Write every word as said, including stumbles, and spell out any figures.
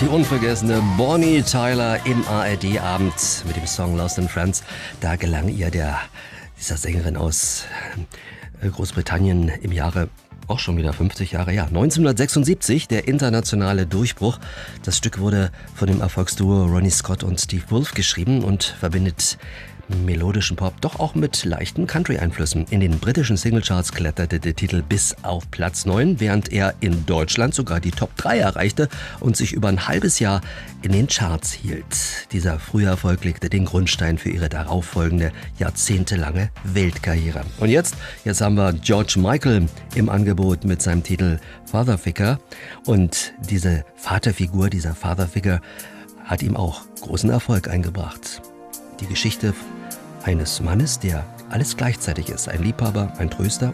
Die unvergessene Bonnie Tyler im A R D-Abend mit dem Song Lost in Friends. Da gelang ihr der, dieser Sängerin aus Großbritannien im Jahre, auch schon wieder fünfzig Jahre, ja, neunzehnhundertsechsundsiebzig, der internationale Durchbruch. Das Stück wurde von dem Erfolgsduo Ronnie Scott und Steve Wolf geschrieben und verbindet melodischen Pop doch auch mit leichten Country-Einflüssen. In den britischen Singlecharts kletterte der Titel bis auf Platz neun, während er in Deutschland sogar die Top drei erreichte und sich über ein halbes Jahr in den Charts hielt. Dieser frühe Erfolg legte den Grundstein für ihre darauffolgende jahrzehntelange Weltkarriere. Und jetzt, jetzt haben wir George Michael im Angebot mit seinem Titel Father Figure. Und diese Vaterfigur, dieser Father Figure hat ihm auch großen Erfolg eingebracht. Die Geschichte eines Mannes, der alles gleichzeitig ist. Ein Liebhaber, ein Tröster